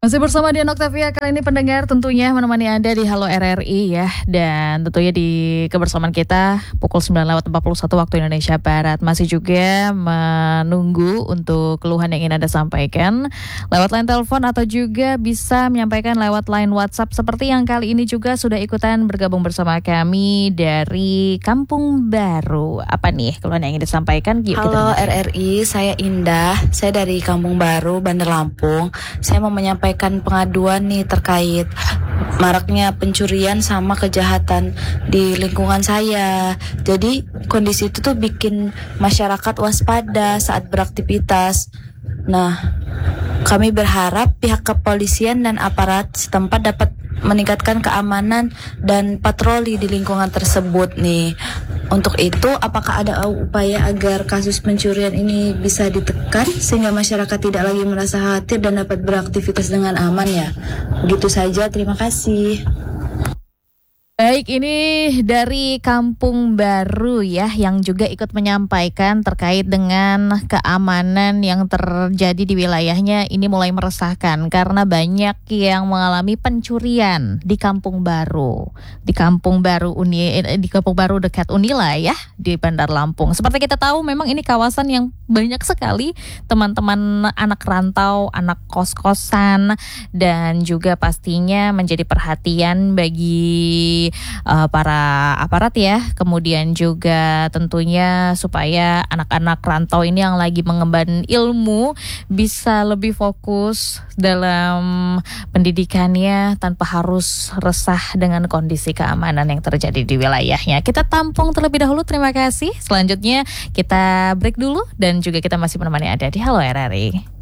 Masih bersama Dian Octavia kali ini pendengar tentunya menemani Anda di Halo RRI ya. Dan tentunya di kebersamaan kita pukul 9:41 waktu Indonesia Barat. Masih juga menunggu untuk keluhan yang ingin Anda sampaikan lewat line telepon atau juga bisa menyampaikan lewat line WhatsApp. Seperti yang kali ini juga sudah ikutan bergabung bersama kami dari Kampung Baru. Apa nih keluhan yang ingin disampaikan? Halo RRI, saya Indah. Saya dari Kampung Baru, Bandar Lampung. Saya mau menyampaikan pengaduan nih terkait maraknya pencurian sama kejahatan di lingkungan saya. Jadi kondisi itu tuh bikin masyarakat waspada saat beraktivitas. Nah, kami berharap pihak kepolisian dan aparat setempat dapat meningkatkan keamanan dan patroli di lingkungan tersebut nih. Untuk itu, apakah ada upaya agar kasus pencurian ini bisa ditekan sehingga masyarakat tidak lagi merasa khawatir dan dapat beraktivitas dengan aman ya? Begitu saja, terima kasih. Baik, ini dari Kampung Baru ya, yang juga ikut menyampaikan terkait dengan keamanan yang terjadi di wilayahnya. Ini mulai meresahkan karena banyak yang mengalami pencurian di Kampung Baru. Di Kampung Baru dekat Unila ya, di Bandar Lampung. Seperti kita tahu memang ini kawasan yang banyak sekali teman-teman anak rantau, anak kos-kosan, dan juga pastinya menjadi perhatian bagi para aparat ya. Kemudian juga tentunya supaya anak-anak rantau ini yang lagi mengemban ilmu bisa lebih fokus dalam pendidikannya tanpa harus resah dengan kondisi keamanan yang terjadi di wilayahnya. Kita tampung terlebih dahulu, terima kasih. Selanjutnya kita break dulu dan juga kita masih menemani Anda di Halo RRI.